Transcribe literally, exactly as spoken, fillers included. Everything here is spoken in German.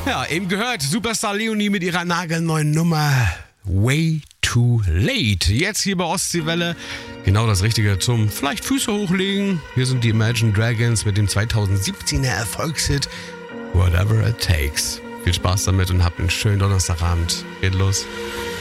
Ja, eben gehört, Superstar Leonie mit ihrer nagelneuen Nummer Way Too Late. Jetzt hier bei Ostseewelle genau das Richtige zum vielleicht Füße hochlegen. Hier sind die Imagine Dragons mit dem zweitausendsiebzehner Erfolgshit Whatever It Takes. Viel Spaß damit und habt einen schönen Donnerstagabend. Geht los.